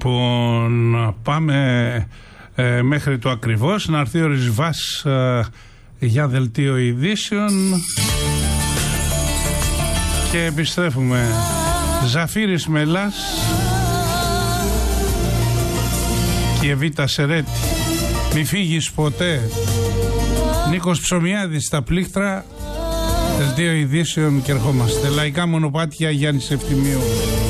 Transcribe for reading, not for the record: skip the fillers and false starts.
Πάμε μέχρι το ακριβώς, να έρθει ο Ρισβάς για δελτίο ειδήσεων και επιστρέφουμε. Ζαφύρης Μελάς και η Εβίτα Σερέτη, μη φύγεις ποτέ. Νίκος Ψωμιάδης στα πλήκτρα, δελτίο ειδήσεων και ερχόμαστε. Λαϊκά μονοπάτια, Γιάννης Ευτιμίου.